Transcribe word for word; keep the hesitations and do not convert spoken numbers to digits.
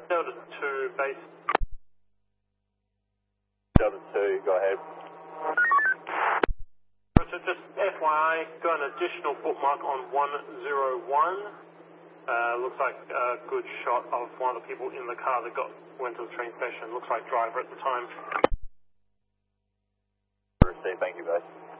Delta two, base. Delta two, go ahead. So just F Y I, got an additional bookmark on one zero one. Uh, looks like a good shot of one of the people in the car that got went to the train station. Looks like driver at the time. Received, thank you, guys.